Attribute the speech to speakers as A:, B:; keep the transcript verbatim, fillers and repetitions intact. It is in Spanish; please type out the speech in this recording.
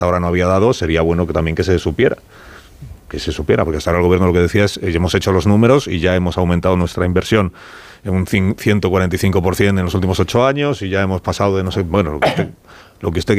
A: ahora no había dado, sería bueno que también que se supiera. Que se supiera, porque hasta ahora el gobierno lo que decía es, eh, hemos hecho los números y ya hemos aumentado nuestra inversión en un ciento cuarenta y cinco por ciento en los últimos ocho años y ya hemos pasado de no sé, bueno, lo que usted, lo que usted